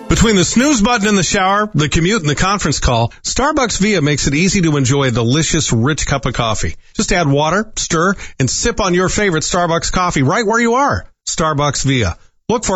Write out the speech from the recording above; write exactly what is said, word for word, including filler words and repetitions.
Between the snooze button in the shower, the commute, and the conference call, Starbucks Via makes it easy to enjoy a delicious, rich cup of coffee. Just add water, stir, and sip on your favorite Starbucks coffee right where you are. Starbucks Via. Look for